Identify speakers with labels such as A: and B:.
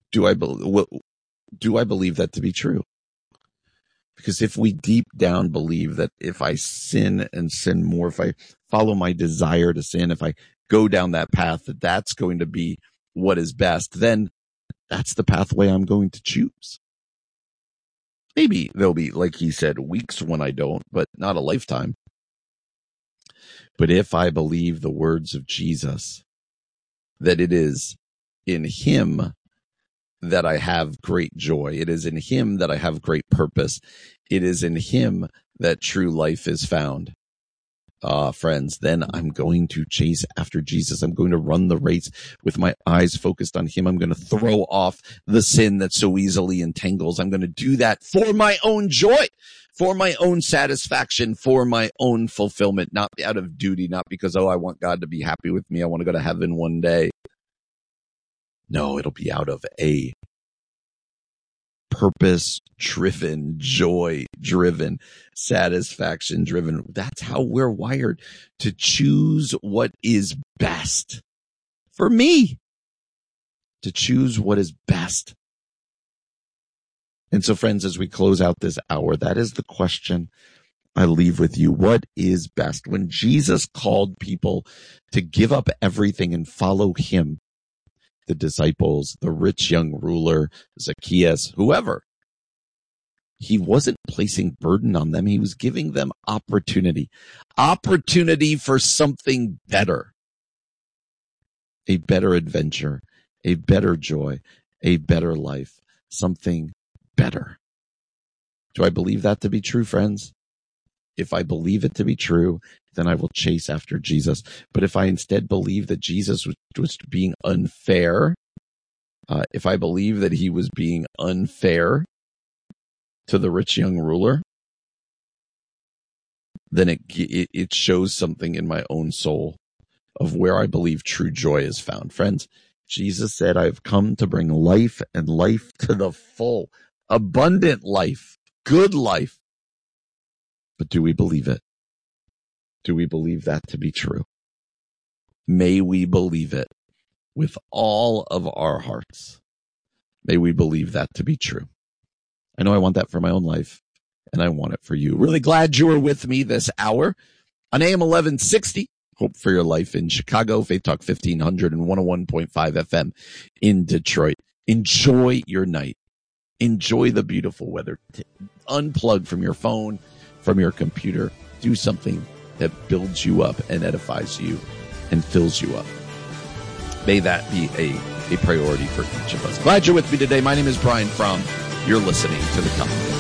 A: Do I believe that to be true? Because if we deep down believe that if I sin and sin more, if I follow my desire to sin, if I go down that path, that that's going to be what is best, then that's the pathway I'm going to choose. Maybe there'll be, like he said, weeks when I don't, but not a lifetime. But if I believe the words of Jesus, that it is in him that I have great joy, it is in him that I have great purpose, it is in him that true life is found, friends, then I'm going to chase after Jesus. I'm going to run the race with my eyes focused on him. I'm going to throw off the sin that so easily entangles. I'm going to do that for my own joy, for my own satisfaction, for my own fulfillment, not out of duty, not because, I want God to be happy with me. I want to go to heaven one day. No, it'll be out of a purpose-driven, joy-driven, satisfaction-driven. That's how we're wired, to choose what is best for me, to choose what is best. And so, friends, as we close out this hour, that is the question I leave with you. What is best? When Jesus called people to give up everything and follow him, the disciples, the rich young ruler, Zacchaeus, whoever, he wasn't placing burden on them. He was giving them opportunity for something better, a better adventure, a better joy, a better life, something better. Do I believe that to be true, friends? If I believe it to be true, then I will chase after Jesus. But if I instead believe that Jesus was being unfair, if I believe that he was being unfair to the rich young ruler, then it shows something in my own soul of where I believe true joy is found. Friends, Jesus said, I've come to bring life and life to the full, abundant life, good life. But do we believe it? Do we believe that to be true? May we believe it with all of our hearts. May we believe that to be true. I know I want that for my own life, and I want it for you. Really glad you were with me this hour on AM 1160. Hope for Your Life in Chicago, Faith Talk 1500 and 101.5 FM in Detroit. Enjoy your night. Enjoy the beautiful weather. Unplug from your phone, from your computer. Do something that builds you up and edifies you and fills you up. May that be a priority for each of us. Glad you're with me today. My name is Brian Fromm. You're listening to The Come.